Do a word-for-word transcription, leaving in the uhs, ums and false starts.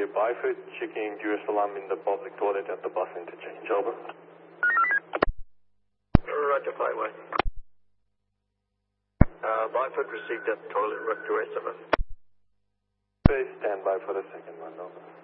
Copy. Byford, checking Jerusalem in the public toilet at the bus interchange. Over. Roger, five one. Uh, Byford received at toilet, two eight seven. Stand by for the second one. Over.